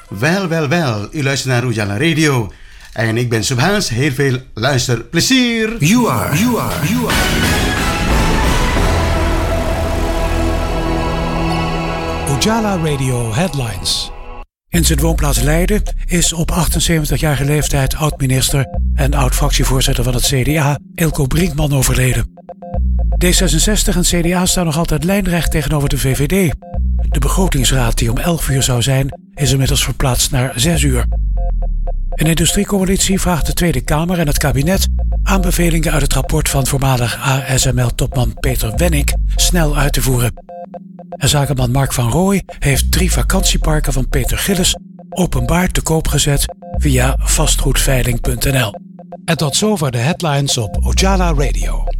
Wel. U luistert naar Ujala Radio. En ik ben Subhaas. Heel veel luisterplezier. You are. Ujala Radio Headlines. In zijn woonplaats Leiden is op 78-jarige leeftijd oud-minister en oud-fractievoorzitter van het CDA Eelco Brinkman overleden. D66 en CDA staan nog altijd lijnrecht tegenover de VVD. De begrotingsraad die om 11 uur zou zijn, is inmiddels verplaatst naar 6 uur. Een industriecoalitie vraagt de Tweede Kamer en het kabinet aanbevelingen uit het rapport van voormalig ASML-topman Peter Wenink snel uit te voeren. En zakenman Mark van Rooij heeft 3 vakantieparken van Peter Gillis openbaar te koop gezet via vastgoedveiling.nl. En tot zover de headlines op Ujala Radio.